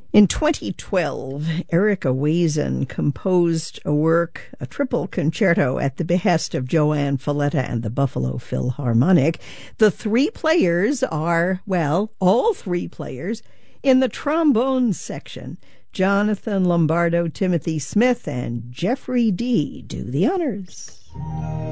In 2012, Erica Wazen composed a triple concerto at the behest of Joanne Falletta and the Buffalo Philharmonic. The three players are, all three players in the trombone section. Jonathan Lombardo, Timothy Smith, and Jeffrey D. do the honors.